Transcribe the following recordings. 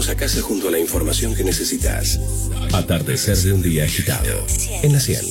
volvemos a casa junto a la información que necesitas. Atardecer de un día agitado. En la 100.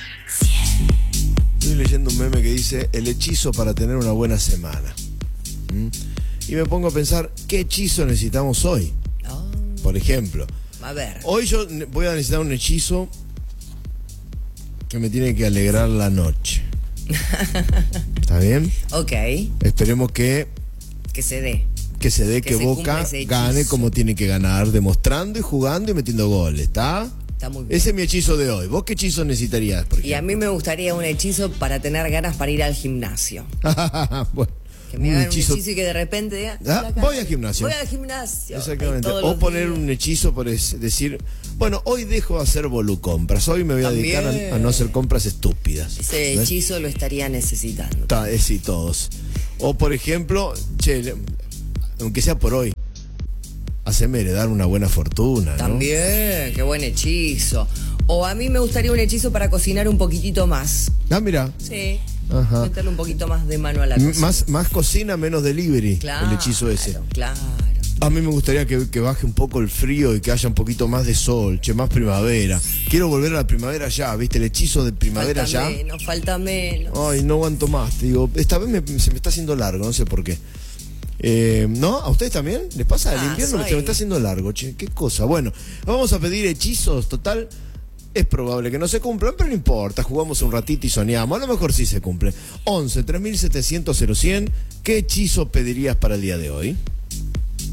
Estoy leyendo un meme que dice: el hechizo para tener una buena semana. Y me pongo a pensar, ¿qué hechizo necesitamos hoy? Por ejemplo, a ver. Hoy yo voy a necesitar un hechizo que me tiene que alegrar la noche. ¿Está bien? Ok. Esperemos que se dé. Que Boca gane como tiene que ganar, demostrando y jugando y metiendo goles, ¿está? Está muy bien. Ese es mi hechizo de hoy. ¿Vos qué hechizo necesitarías, por ejemplo? Y a mí me gustaría un hechizo para tener ganas para ir al gimnasio. Bueno, que me hagan un hechizo y que de repente diga, voy al gimnasio. Voy al gimnasio. Exactamente. O poner un hechizo por decir, bueno, hoy dejo de hacer volucompras. Hoy me voy a dedicar a no hacer compras estúpidas. Ese hechizo lo estaría necesitando. Sí, todos. O por ejemplo, aunque sea por hoy, haceme heredar una buena fortuna, ¿no? También, qué buen hechizo. O a mí me gustaría un hechizo para cocinar un poquitito más. Mira. Sí. Ajá. Meterle un poquito más de mano a la cocina. Más cocina, menos delivery. Claro, el hechizo ese. Claro. A mí me gustaría que baje un poco el frío y que haya un poquito más de sol, más primavera. Quiero volver a la primavera ya, ¿viste? El hechizo de primavera ya. Falta menos. Ay, no aguanto más, te digo. Esta vez se me está haciendo largo, no sé por qué. ¿No? ¿A ustedes también? ¿Les pasa? El invierno se me está haciendo largo, qué cosa. Bueno, vamos a pedir hechizos, total. Es probable que no se cumplan, pero no importa, jugamos un ratito y soñamos. A lo mejor sí se cumple. 11 3700 0100. ¿Qué hechizo pedirías para el día de hoy?